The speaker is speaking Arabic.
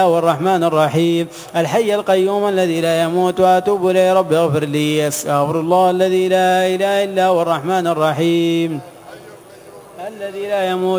والرحمن الرحيم الحي القيوم الذي لا يموت وأتوب إليه رب اغفر لي أستغفر الله الذي لا إله إلا هو الرحمن الرحيم الذي لا يموت